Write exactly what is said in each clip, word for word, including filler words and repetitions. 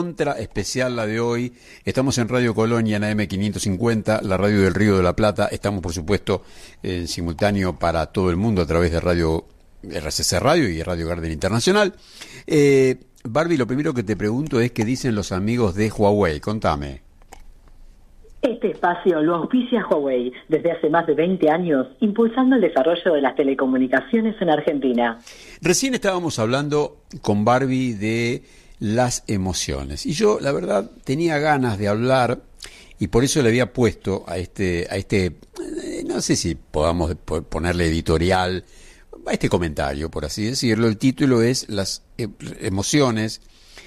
recontra especial la de hoy. Estamos en Radio Colonia, en A M quinientos cincuenta, la radio del Río de la Plata. Estamos, por supuesto, en simultáneo para todo el mundo a través de Radio R C C Radio y Radio Garden Internacional. Eh, Barbie, lo primero que te pregunto es qué dicen los amigos de Huawei. Contame. Este espacio lo auspicia Huawei desde hace más de veinte años, impulsando el desarrollo de las telecomunicaciones en Argentina. Recién estábamos hablando con Barbie de las emociones y yo, la verdad, tenía ganas de hablar y por eso le había puesto a este, a este, no sé si podamos ponerle editorial, a este comentario, por así decirlo. El título es Las emociones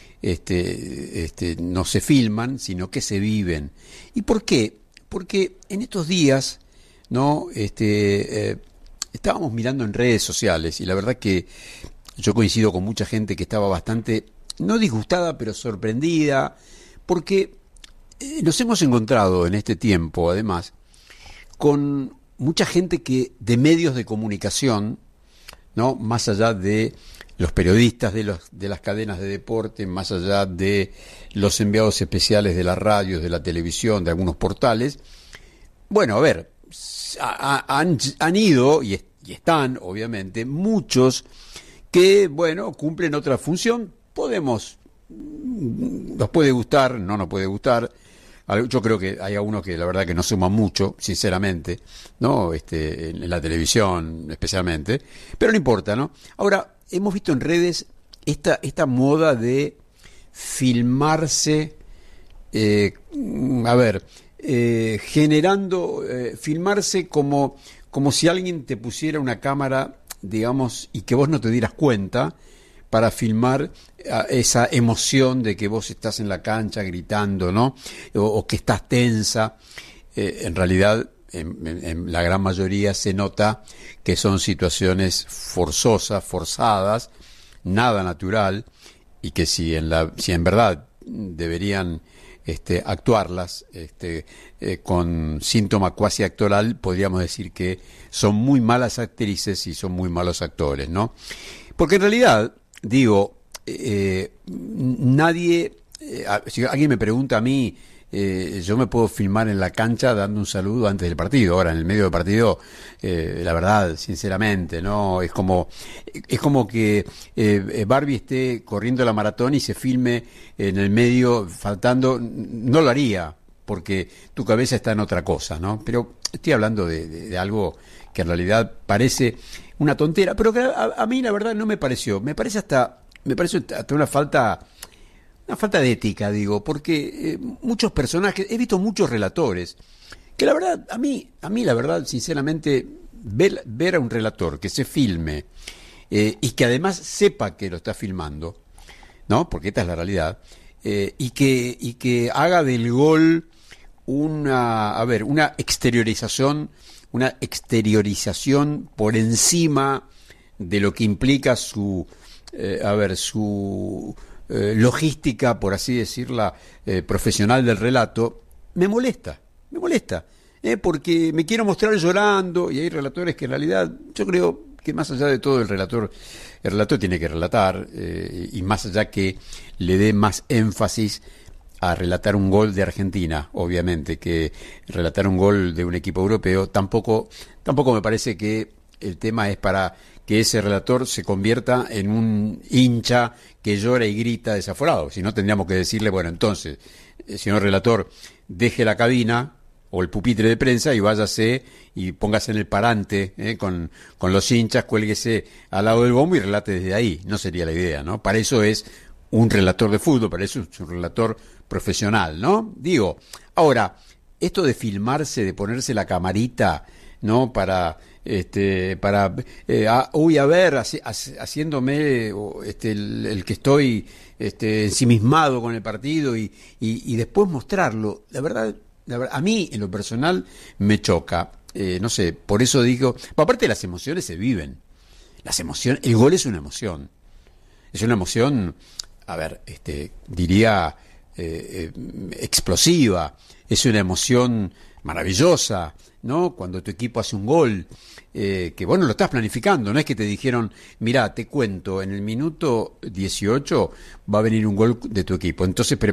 Este, este, no se filman, sino que se viven. ¿Y por qué? Porque en estos días, ¿no? Este, eh, estábamos mirando en redes sociales y la verdad que yo coincido con mucha gente que estaba bastante, no disgustada, pero sorprendida, porque eh, nos hemos encontrado en este tiempo, además, con mucha gente que de medios de comunicación, ¿no? Más allá de los periodistas de, los, de las cadenas de deporte, más allá de los enviados especiales de las radios, de la televisión, de algunos portales. Bueno, a ver, a, han, han ido y, est y están, obviamente, muchos que, bueno, cumplen otra función. Podemos, nos puede gustar, no nos puede gustar. Yo creo que hay algunos que la verdad que no suman mucho, sinceramente, ¿no? Este, en la televisión especialmente, pero no importa, ¿no? Ahora, hemos visto en redes esta, esta moda de filmarse, eh, a ver, eh, generando, eh, filmarse como, como si alguien te pusiera una cámara, digamos, y que vos no te dieras cuenta, para filmar esa emoción de que vos estás en la cancha gritando, ¿no? O, o que estás tensa. Eh, en realidad, en, en, en la gran mayoría se nota que son situaciones forzosas, forzadas, nada natural, y que si en la, si en verdad deberían este, actuarlas este, eh, con síntoma cuasi actoral, podríamos decir que son muy malas actrices y son muy malos actores, ¿no? Porque en realidad, digo, eh, nadie, eh, si alguien me pregunta a mí, eh, yo me puedo filmar en la cancha dando un saludo antes del partido. Ahora, en el medio del partido, eh, la verdad, sinceramente, no, es como, es como que eh, Barbie esté corriendo la maratón y se filme en el medio faltando. No lo haría, porque tu cabeza está en otra cosa, ¿no? Pero estoy hablando de, de, de algo que en realidad parece una tontera, pero que a, a mí la verdad no me pareció, me parece hasta, me parece hasta una falta, una falta de ética, digo, porque eh, muchos personajes, he visto muchos relatores, que la verdad, a mí, a mí la verdad, sinceramente, ver, ver a un relator que se filme eh, y que además sepa que lo está filmando, ¿no? Porque esta es la realidad, eh, y que, y que haga del gol una, a ver, una exteriorización, una exteriorización por encima de lo que implica su, eh, a ver, su eh, logística, por así decirla, eh, profesional del relato, me molesta, me molesta, eh, porque me quiero mostrar llorando y hay relatores que en realidad, yo creo que más allá de todo el relator, el relator tiene que relatar eh, y más allá que le dé más énfasis a relatar un gol de Argentina, obviamente, que relatar un gol de un equipo europeo, tampoco, tampoco me parece que el tema es para que ese relator se convierta en un hincha que llora y grita desaforado. Si no, tendríamos que decirle, bueno, entonces, eh, señor relator, deje la cabina o el pupitre de prensa y váyase y póngase en el parante eh, con, con los hinchas, cuélguese al lado del bombo y relate desde ahí. No sería la idea, ¿no? Para eso es un relator de fútbol, para eso es un relator profesional, ¿no? Digo, ahora, esto de filmarse, de ponerse la camarita, ¿no? Para, este, para, eh, a, uy, a ver, haci, haci, haciéndome este, el, el que estoy este, ensimismado con el partido y, y, y después mostrarlo, la verdad, la verdad, a mí, en lo personal, me choca. Eh, no sé, por eso digo, aparte las emociones se viven. Las emociones, el gol es una emoción. Es una emoción, a ver, este, diría eh, eh, explosiva, es una emoción maravillosa, ¿no? Cuando tu equipo hace un gol, eh, que vos no lo estás planificando, no es que te dijeron, mirá, te cuento, en el minuto dieciocho va a venir un gol de tu equipo, entonces